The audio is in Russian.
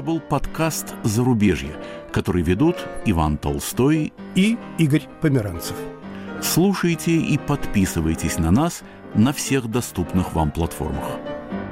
был подкаст «Зарубежье», который ведут Иван Толстой и Игорь Померанцев. Слушайте и подписывайтесь на нас на всех доступных вам платформах.